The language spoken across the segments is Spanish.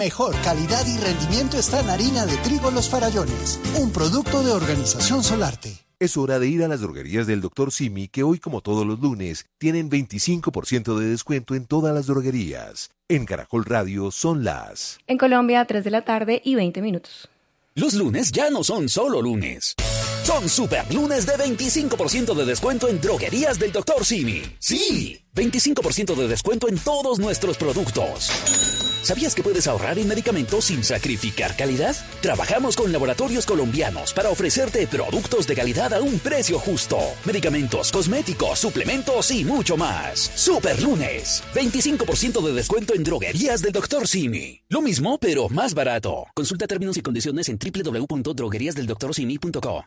Mejor calidad y rendimiento está en harina de trigo Los Farallones, un producto de Organización Solarte. Es hora de ir a las droguerías del Dr. Simi, que hoy, como todos los lunes, tienen 25% de descuento en todas las droguerías. En Caracol Radio son las... En Colombia, 3 de la tarde y 20 minutos. Los lunes ya no son solo lunes. Son super lunes de 25% de descuento en droguerías del Dr. Simi. ¡Sí! 25% de descuento en todos nuestros productos. ¿Sabías que puedes ahorrar en medicamentos sin sacrificar calidad? Trabajamos con laboratorios colombianos para ofrecerte productos de calidad a un precio justo. Medicamentos, cosméticos, suplementos y mucho más. Super lunes. 25% de descuento en droguerías del Dr. Simi. Lo mismo, pero más barato. Consulta términos y condiciones en www.drogueriasdeldoctorsimi.co.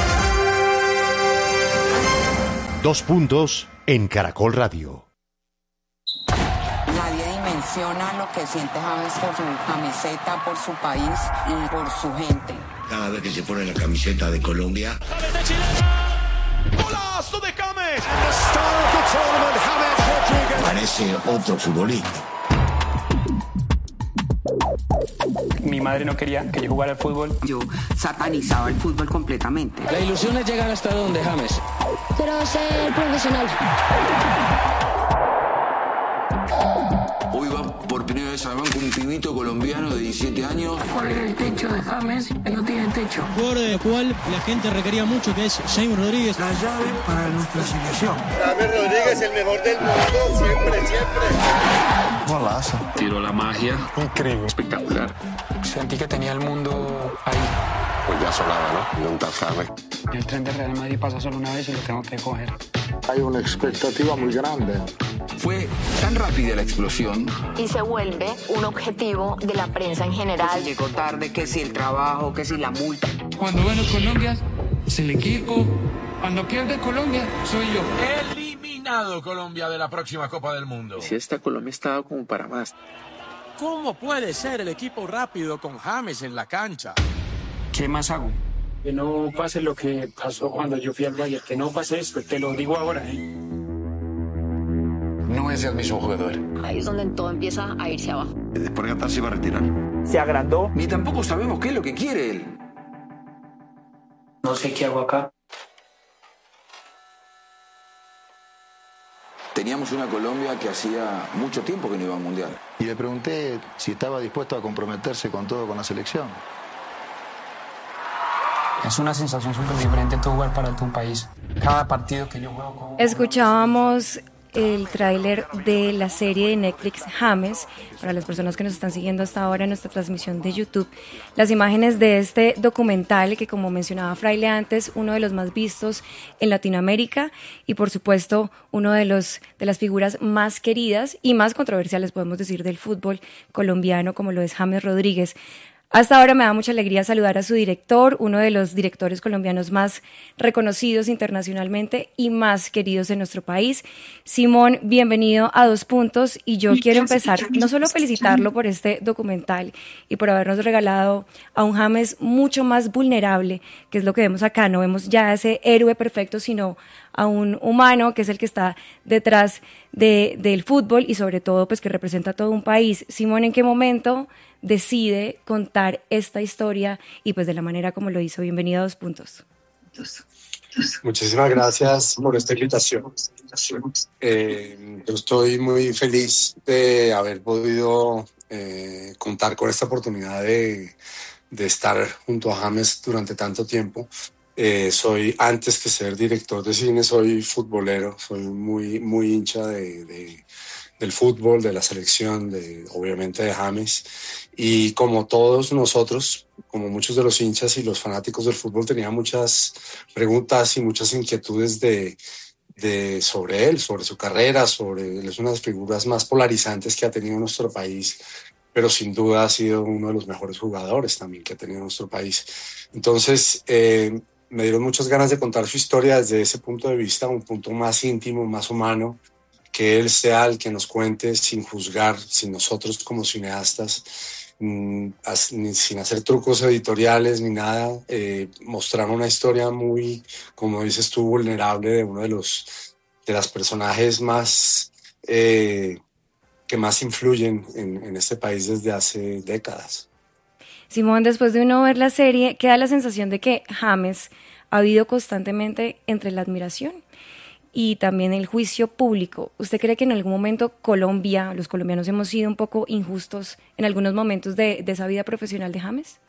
2 puntos en Caracol Radio. Nadie dimensiona lo que siente James por su camiseta, por su país y por su gente. Cada vez que se pone la camiseta de Colombia. ¡Golazo de James! Parece otro futbolista. Mi madre no quería que yo jugara al fútbol. Yo satanizaba el fútbol completamente. La ilusión es llegar hasta donde, James. Quiero ser profesional. Hoy va por primera vez al banco un pibito colombiano de 17 años. ¿Cuál es el techo de James? Él no tiene techo. Jugador del cual la gente requería mucho, que es James Rodríguez. La llave para nuestra selección. James Rodríguez, el mejor del mundo, siempre. Golazo. Tiró la magia. Increíble. Espectacular. Sentí que tenía el mundo ahí. Pues ya sonaba, ¿no? Y un tal James. El tren de Real Madrid pasa solo una vez y lo tengo que coger. Hay una expectativa muy grande. Fue tan rápida la explosión. Y se vuelve un objetivo de la prensa en general. Que si llegó tarde, que si el trabajo, que si la multa. Cuando gano Colombia, es el equipo. Cuando pierde Colombia, soy yo. Eliminado Colombia de la próxima Copa del Mundo. Si esta Colombia estaba como para más. ¿Cómo puede ser el equipo rápido con James en la cancha? ¿Qué más hago? Que no pase lo que pasó cuando yo fui al Bayern. Que no pase esto, te lo digo ahora. No es el mismo jugador. Ahí es donde todo empieza a irse abajo. Después de Qatar se iba a retirar. Se agrandó. Ni tampoco sabemos qué es lo que quiere él. No sé qué hago acá. Teníamos una Colombia que hacía mucho tiempo que no iba al Mundial. Y le pregunté si estaba dispuesto a comprometerse con todo con la selección. Es una sensación súper diferente tú jugar para tu país. Cada partido que yo juego con... Escuchábamos el tráiler de la serie de Netflix James, para las personas que nos están siguiendo hasta ahora en nuestra transmisión de YouTube, las imágenes de este documental que, como mencionaba Fraile antes, uno de los más vistos en Latinoamérica y por supuesto uno de las figuras más queridas y más controversiales, podemos decir, del fútbol colombiano, como lo es James Rodríguez. Hasta ahora me da mucha alegría saludar a su director, uno de los directores colombianos más reconocidos internacionalmente y más queridos en nuestro país. Simón, bienvenido a 2 puntos y yo quiero empezar no solo felicitarlo por este documental y por habernos regalado a un James mucho más vulnerable, que es lo que vemos acá, no vemos ya ese héroe perfecto, sino a un humano que es el que está detrás del fútbol y sobre todo pues que representa a todo un país. Simón, ¿en qué momento decide contar esta historia y pues de la manera como lo hizo? Bienvenido a 2 puntos. Muchísimas gracias por esta invitación. Yo estoy muy feliz de haber podido contar con esta oportunidad de estar junto a James durante tanto tiempo. Soy, antes que ser director de cine, soy futbolero, soy muy hincha del fútbol, de la selección, obviamente de James. Y como todos nosotros, como muchos de los hinchas y los fanáticos del fútbol, tenía muchas preguntas y muchas inquietudes sobre él, sobre su carrera, él es una de las figuras más polarizantes que ha tenido nuestro país, pero sin duda ha sido uno de los mejores jugadores también que ha tenido nuestro país. Entonces, me dieron muchas ganas de contar su historia desde ese punto de vista, un punto más íntimo, más humano, que él sea el que nos cuente sin juzgar, sin nosotros como cineastas, sin hacer trucos editoriales ni nada, mostrar una historia muy, como dices tú, vulnerable de uno de las personajes más que más influyen en este país desde hace décadas. Simón, después de uno ver la serie, queda la sensación de que James ha habido constantemente entre la admiración y también el juicio público. ¿Usted cree que en algún momento Colombia, los colombianos, hemos sido un poco injustos en algunos momentos de esa vida profesional de James?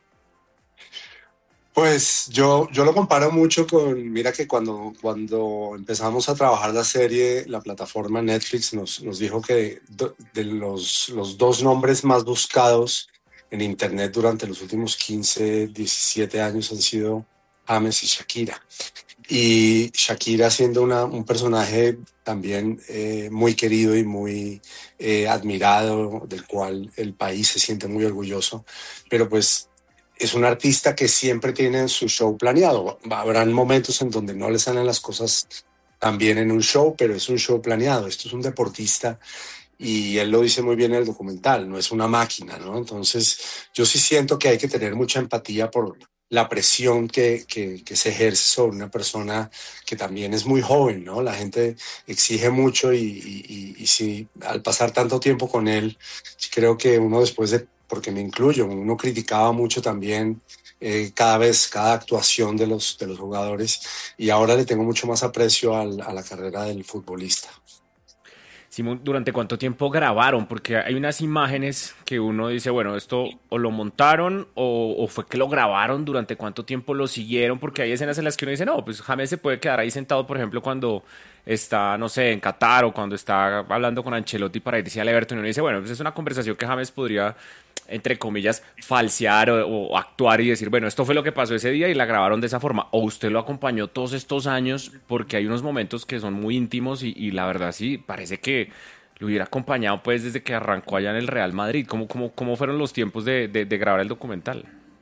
Pues yo lo comparo mucho con, mira que cuando empezamos a trabajar la serie, la plataforma Netflix nos dijo que de los 2 nombres más buscados en internet durante los últimos 15, 17 años han sido James y Shakira. Y Shakira siendo un personaje también muy querido y muy admirado, del cual el país se siente muy orgulloso, pero pues es un artista que siempre tiene su show planeado. Habrán momentos en donde no le salen las cosas tan bien en un show, pero es un show planeado. Esto es un deportista y él lo dice muy bien en el documental, no es una máquina, ¿no? Entonces yo sí siento que hay que tener mucha empatía por la presión que se ejerce sobre una persona que también es muy joven, ¿no? La gente exige mucho y si al pasar tanto tiempo con él, creo que uno después de, porque me incluyo, uno criticaba mucho también cada actuación de los jugadores y ahora le tengo mucho más aprecio a la carrera del futbolista. Simón, ¿durante cuánto tiempo grabaron? Porque hay unas imágenes que uno dice, bueno, esto o lo montaron o fue que lo grabaron, ¿durante cuánto tiempo lo siguieron? Porque hay escenas en las que uno dice, no, pues James se puede quedar ahí sentado, por ejemplo, cuando está, no sé, en Qatar o cuando está hablando con Ancelotti para irse al Everton y uno dice, bueno, pues es una conversación que James podría, entre comillas, falsear o actuar y decir, bueno, esto fue lo que pasó ese día y la grabaron de esa forma. O usted lo acompañó todos estos años, porque hay unos momentos que son muy íntimos y la verdad sí, parece que lo hubiera acompañado pues desde que arrancó allá en el Real Madrid. ¿Cómo fueron los tiempos de grabar el documental?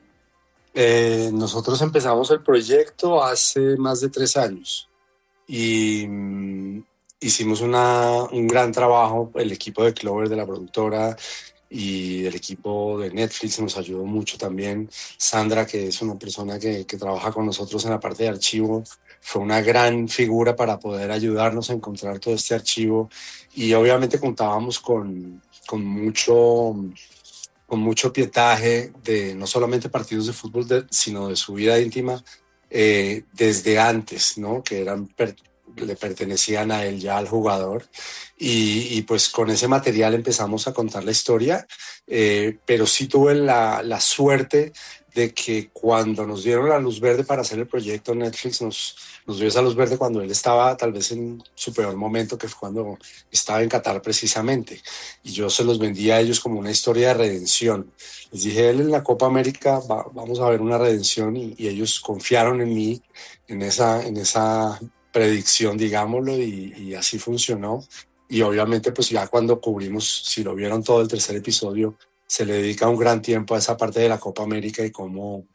Nosotros empezamos el proyecto hace más de 3 años y hicimos un gran trabajo. El equipo de Clover, de la productora, y el equipo de Netflix nos ayudó mucho también. Sandra, que es una persona que trabaja con nosotros en la parte de archivo, fue una gran figura para poder ayudarnos a encontrar todo este archivo y obviamente contábamos con mucho pietaje de no solamente partidos de fútbol, sino de su vida íntima desde antes, ¿no? Que le pertenecían a él ya, al jugador, y pues con ese material empezamos a contar la historia, pero sí tuve la suerte de que cuando nos dieron la luz verde para hacer el proyecto, Netflix nos dio esa luz verde cuando él estaba tal vez en su peor momento, que fue cuando estaba en Qatar precisamente, y yo se los vendí a ellos como una historia de redención. Les dije, él en la Copa América vamos a ver una redención, y ellos confiaron en mí, en esa predicción, digámoslo, y así funcionó. Y obviamente pues ya cuando cubrimos, si lo vieron todo el 3er episodio, se le dedica un gran tiempo a esa parte de la Copa América y cómo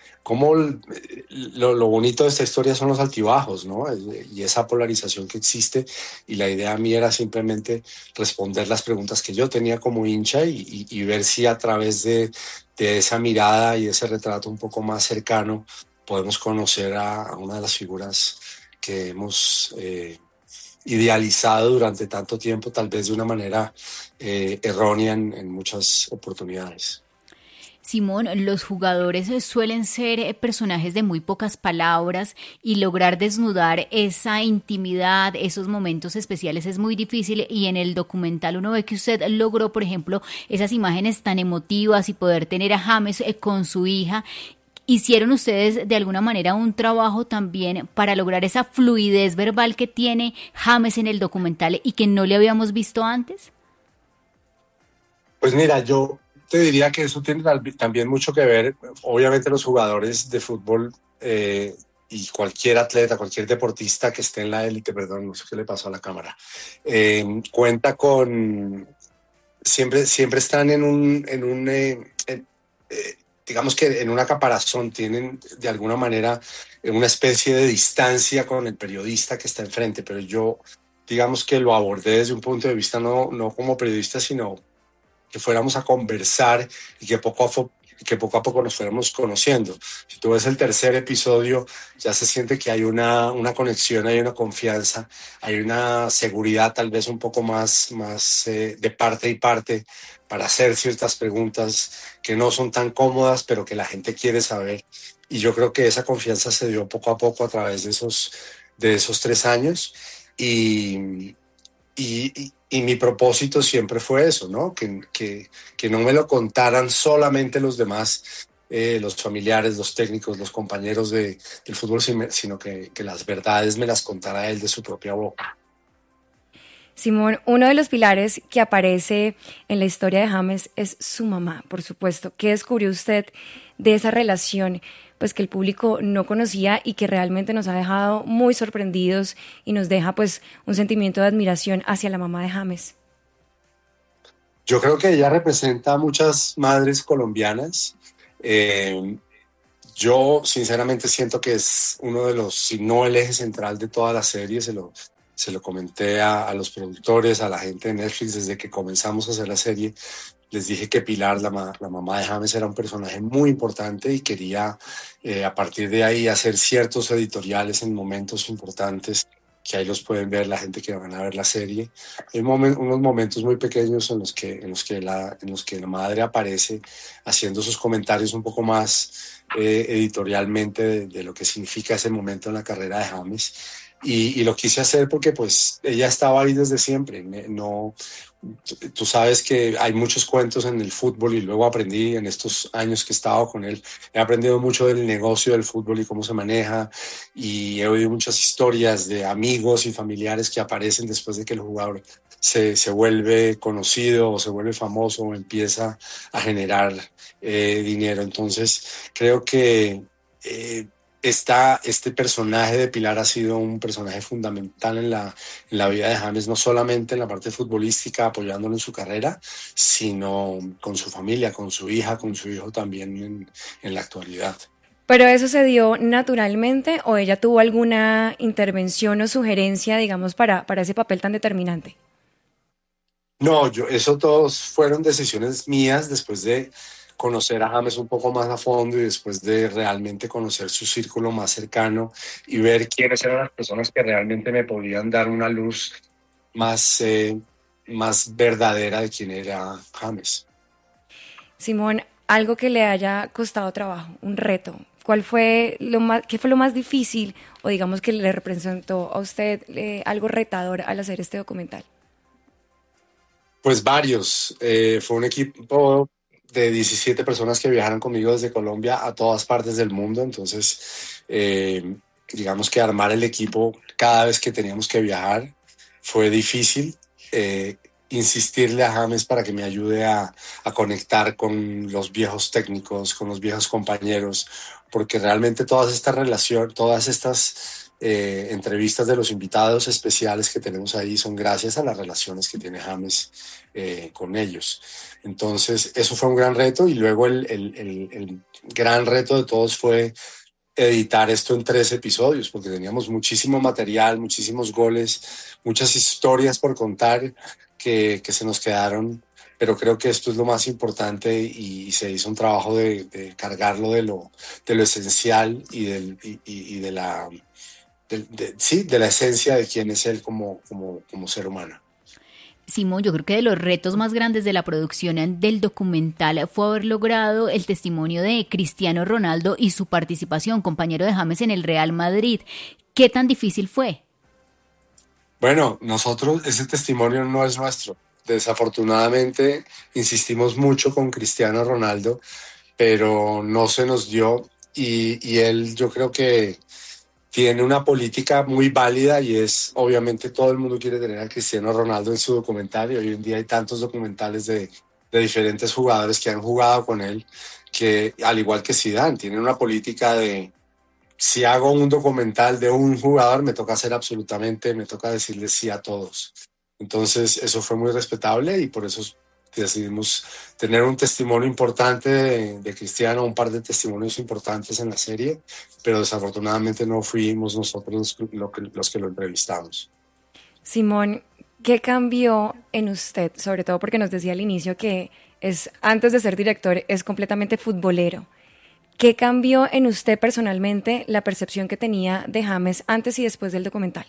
lo bonito de esta historia son los altibajos, ¿no? Y esa polarización que existe, y la idea mía era simplemente responder las preguntas que yo tenía como hincha y ver si a través de esa mirada y ese retrato un poco más cercano podemos conocer a una de las figuras que hemos idealizado durante tanto tiempo, tal vez de una manera errónea en muchas oportunidades. Simón, los jugadores suelen ser personajes de muy pocas palabras y lograr desnudar esa intimidad, esos momentos especiales es muy difícil, y en el documental uno ve que usted logró, por ejemplo, esas imágenes tan emotivas y poder tener a James con su hija. ¿Hicieron ustedes de alguna manera un trabajo también para lograr esa fluidez verbal que tiene James en el documental y que no le habíamos visto antes? Pues mira, yo te diría que eso tiene también mucho que ver. Obviamente los jugadores de fútbol y cualquier atleta, cualquier deportista que esté en la élite, perdón, no sé qué le pasó a la cámara, cuenta con... Siempre están digamos que en una caparazón, tienen de alguna manera una especie de distancia con el periodista que está enfrente, pero yo digamos que lo abordé desde un punto de vista no como periodista, sino que fuéramos a conversar y que poco que poco a poco nos fuéramos conociendo. Si tú ves el tercer episodio, ya se siente que hay una conexión, hay una confianza, hay una seguridad tal vez un poco más de parte y parte para hacer ciertas preguntas que no son tan cómodas, pero que la gente quiere saber. Y yo creo que esa confianza se dio poco a poco a través de esos 3 años. Y mi propósito siempre fue eso, ¿no? Que no me lo contaran solamente los demás, los familiares, los técnicos, los compañeros del fútbol, sino que las verdades me las contara él de su propia boca. Simón, uno de los pilares que aparece en la historia de James es su mamá, por supuesto. ¿Qué descubrió usted de esa relación, pues, que el público no conocía y que realmente nos ha dejado muy sorprendidos y nos deja, pues, un sentimiento de admiración hacia la mamá de James? Yo creo que ella representa a muchas madres colombianas. Yo sinceramente siento que es uno de los, si no el eje central de toda la serie. Se lo comenté a los productores, a la gente de Netflix desde que comenzamos a hacer la serie. Les dije que Pilar, la mamá de James, era un personaje muy importante y quería a partir de ahí hacer ciertos editoriales en momentos importantes, que ahí los pueden ver la gente que van a ver la serie. Hay unos momentos muy pequeños en los que la madre aparece haciendo sus comentarios un poco más editorialmente de lo que significa ese momento en la carrera de James. Y lo quise hacer porque pues ella estaba ahí desde siempre. No, tú sabes que hay muchos cuentos en el fútbol y luego aprendí en estos años que he estado con él, he aprendido mucho del negocio del fútbol y cómo se maneja, y he oído muchas historias de amigos y familiares que aparecen después de que el jugador se vuelve conocido o se vuelve famoso o empieza a generar dinero. Entonces creo que este personaje de Pilar ha sido un personaje fundamental en la vida de James, no solamente en la parte futbolística, apoyándolo en su carrera, sino con su familia, con su hija, con su hijo también en la actualidad. ¿Pero eso se dio naturalmente o ella tuvo alguna intervención o sugerencia, digamos, para ese papel tan determinante? No, eso todos fueron decisiones mías después de conocer a James un poco más a fondo y después de realmente conocer su círculo más cercano y ver quiénes eran las personas que realmente me podían dar una luz más verdadera de quién era James. Simón, algo que le haya costado trabajo, un reto. ¿Qué fue lo más difícil o digamos que le representó a usted algo retador al hacer este documental? Pues varios. Fue un equipo de 17 personas que viajaron conmigo desde Colombia a todas partes del mundo. Entonces, digamos que armar el equipo cada vez que teníamos que viajar fue difícil. Insistirle a James para que me ayude a conectar con los viejos técnicos, con los viejos compañeros, porque realmente todas estas entrevistas de los invitados especiales que tenemos ahí son gracias a las relaciones que tiene James con ellos. Entonces eso fue un gran reto, y luego el gran reto de todos fue editar esto en 3 episodios, porque teníamos muchísimo material, muchísimos goles, muchas historias por contar que se nos quedaron, pero creo que esto es lo más importante y se hizo un trabajo de cargarlo de lo esencial y de la esencia de quién es él como ser humano. Simón, yo creo que de los retos más grandes de la producción del documental fue haber logrado el testimonio de Cristiano Ronaldo y su participación, compañero de James en el Real Madrid. ¿Qué tan difícil fue? Bueno, ese testimonio no es nuestro. Desafortunadamente insistimos mucho con Cristiano Ronaldo, pero no se nos dio, y él, yo creo que tiene una política muy válida, y es, obviamente todo el mundo quiere tener a Cristiano Ronaldo en su documental, y hoy en día hay tantos documentales de diferentes jugadores que han jugado con él, que al igual que Zidane, tienen una política de: si hago un documental de un jugador, me toca decirle sí a todos. Entonces eso fue muy respetable, y por eso decidimos tener un testimonio importante de Cristiano, un par de testimonios importantes en la serie, pero desafortunadamente no fuimos nosotros los que lo entrevistamos. Simón, ¿qué cambió en usted? Sobre todo porque nos decía al inicio que antes de ser director, es completamente futbolero. ¿Qué cambió en usted personalmente la percepción que tenía de James antes y después del documental?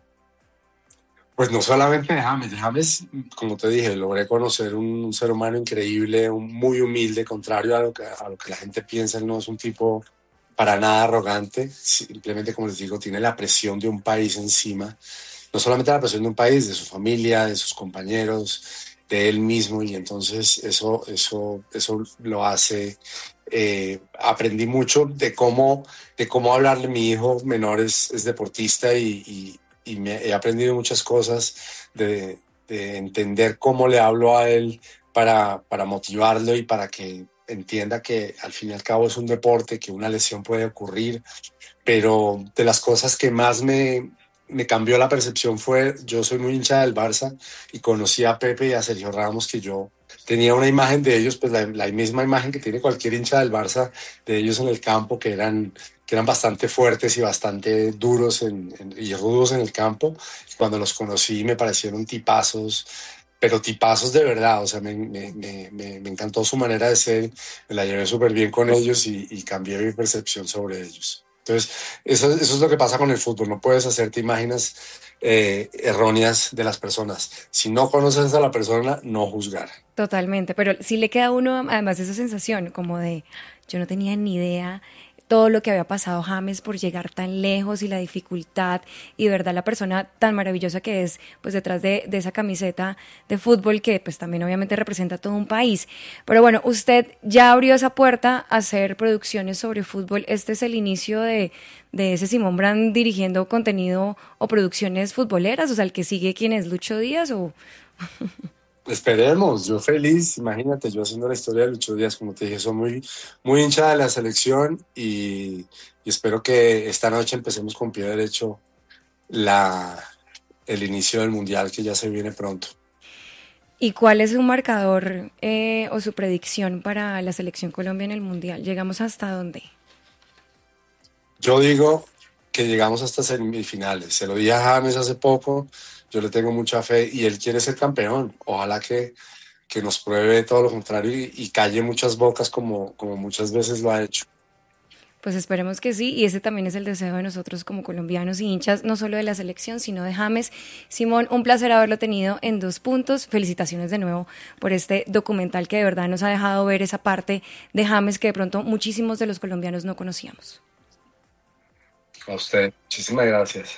Pues no solamente de James, como te dije, logré conocer un ser humano increíble, muy humilde, contrario a lo que la gente piensa. Él no es un tipo para nada arrogante, simplemente, como les digo, tiene la presión de un país encima, no solamente la presión de un país, de su familia, de sus compañeros, de él mismo, y entonces eso lo hace. Aprendí mucho de cómo hablarle. Mi hijo menor es deportista y he aprendido muchas cosas de entender cómo le hablo a él para motivarlo y para que entienda que al fin y al cabo es un deporte, que una lesión puede ocurrir, pero de las cosas que más me cambió la percepción fue, yo soy muy hincha del Barça y conocí a Pepe y a Sergio Ramos, que yo tenía una imagen de ellos, pues la misma imagen que tiene cualquier hincha del Barça, de ellos en el campo, que eran bastante fuertes y bastante duros y rudos en el campo. Cuando los conocí me parecieron tipazos, pero tipazos de verdad. O sea, me encantó su manera de ser, me la llevé súper bien con ellos y cambié mi percepción sobre ellos. Entonces, eso es lo que pasa con el fútbol. No puedes hacerte imágenes erróneas de las personas. Si no conoces a la persona, no juzgar. Totalmente, pero sí le queda a uno además esa sensación como de, yo no tenía ni idea todo lo que había pasado James por llegar tan lejos y la dificultad y de verdad la persona tan maravillosa que es, pues detrás de esa camiseta de fútbol que pues también obviamente representa a todo un país. Pero bueno, usted ya abrió esa puerta a hacer producciones sobre fútbol. Este es el inicio de ese Simón Brand dirigiendo contenido o producciones futboleras, o sea, el que sigue, ¿quién es? ¿Lucho Díaz o...? Esperemos, yo feliz, imagínate, yo haciendo la historia de Lucho Díaz, como te dije, soy muy, muy hincha de la selección y espero que esta noche empecemos con pie derecho el inicio del Mundial, que ya se viene pronto. ¿Y cuál es su marcador o su predicción para la selección Colombia en el Mundial? ¿Llegamos hasta dónde? Yo digo que llegamos hasta semifinales, se lo dije a James hace poco. Yo le tengo mucha fe y él quiere ser campeón. Ojalá que nos pruebe todo lo contrario y calle muchas bocas como muchas veces lo ha hecho. Pues esperemos que sí, y ese también es el deseo de nosotros como colombianos y hinchas, no solo de la selección, sino de James. Simón, un placer haberlo tenido en 2 puntos. Felicitaciones de nuevo por este documental que de verdad nos ha dejado ver esa parte de James que de pronto muchísimos de los colombianos no conocíamos. A usted, muchísimas gracias.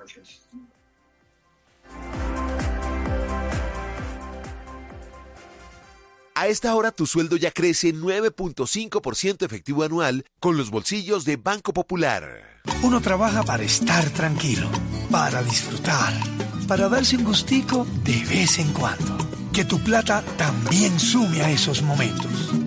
A esta hora tu sueldo ya crece 9.5% efectivo anual con los bolsillos de Banco Popular. Uno trabaja para estar tranquilo, para disfrutar, para darse un gustico de vez en cuando. Que tu plata también sume a esos momentos.